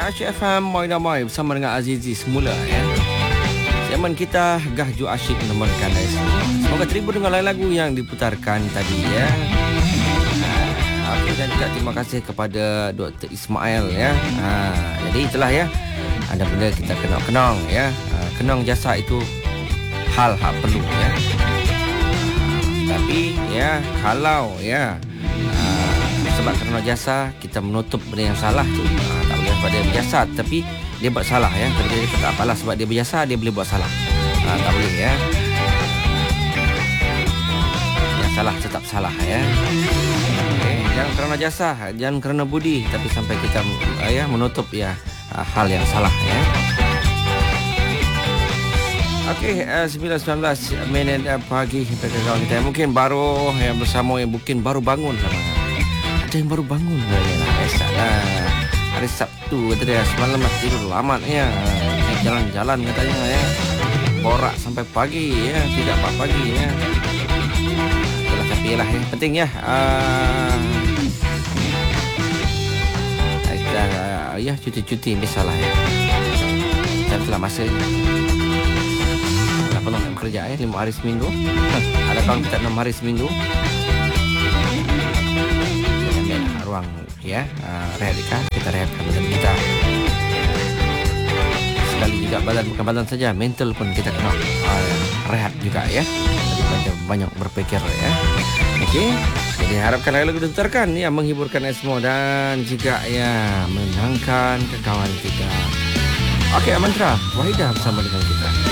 Asyik FM Moi Damai bersama dengan Azizi semula ya. Zaman kita Gahju Asyik menemankan semoga terhibur dengan lagu yang diputarkan tadi ya. Dan juga terima kasih kepada Dr. Ismail ya. Jadi itulah ya. Ada benda kita kenang ya. Kenang jasa itu hal perlu ya. Tapi ya kalau ya sebab kerana jasa kita menutup benda yang salah tu, tak boleh sebab dia berjasa tapi dia buat salah ya. Kalau dia kata apalah sebab dia berjasa dia boleh buat salah, tak boleh ya. Yang salah tetap salah ya. Okay. Jangan kerana jasa, jangan kerana budi, tapi sampai kita ya menutup ya hal yang salah ya. Okey, 9.19 minit pagi kawan kita mungkin baru yang bersama yang mungkin baru bangun sama. Ada yang baru bangun biasalah. Hari Sabtu kata dia semalam tidur lama ya. Jalan-jalan katanya ya. Borak sampai pagi ya, tidak pagi ya. Yalah, tapi yalah ya, penting ya. Ya cuti-cuti biasalah ya. Cantiklah masa. Penuh kerja ya 5 hari seminggu. Ada kawan kita 6 hari seminggu. Ambil ruang ya, rehat kita rehatkan badan kita. Sekali juga badan, bukan badan saja, mental pun kita kena rehat juga ya. Banyak berpikir ya. Okey. Jadi harapkan lagu diputarkan ya, menghiburkan semua dan juga ya menenangkan kawan kita. Okey, Mantra Wahidah bersama dengan kita.